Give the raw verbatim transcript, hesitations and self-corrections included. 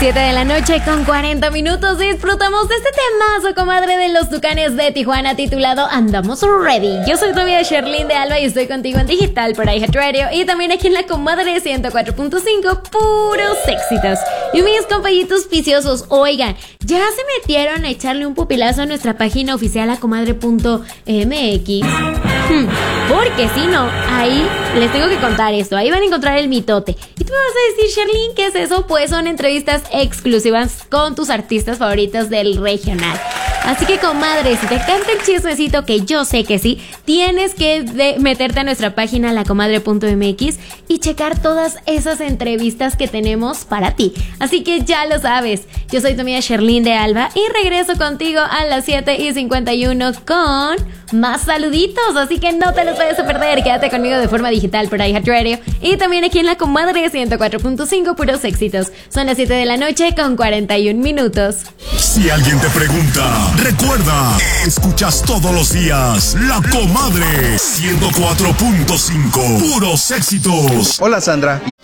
siete de la noche con cuarenta minutos disfrutamos de este temazo, comadre, de los Tucanes de Tijuana titulado Andamos Ready. Yo soy tu amiga Sherlyn de Alba y estoy contigo en digital por iHeartRadio y también aquí en la comadre ciento cuatro punto cinco, puros éxitos. Y mis compañitos viciosos, oigan, ¿ya se metieron a echarle un pupilazo a nuestra página oficial a comadre punto m x? Hmm, porque si no, ahí les tengo que contar esto, ahí van a encontrar el mitote. Y tú me vas a decir, Sherlyn, ¿qué es eso? Pues son entrevistas exclusivas con tus artistas favoritos del regional. Así que, comadre, si te canta el chismecito, que yo sé que sí, tienes que de meterte a nuestra página lacomadre punto m x y checar todas esas entrevistas que tenemos para ti. Así que ya lo sabes, yo soy tu amiga Sherlyn de Alba y regreso contigo a las siete y cincuenta y uno con más saluditos. Así que no te los vayas a perder, quédate conmigo de forma digital por iHeartRadio y también aquí en la comadre ciento cuatro punto cinco, puros éxitos. Son las siete de la noche con cuarenta y un minutos. Si alguien te pregunta, recuerda, escuchas todos los días La Comadre ciento cuatro punto cinco, puros éxitos. Hola, Sandra.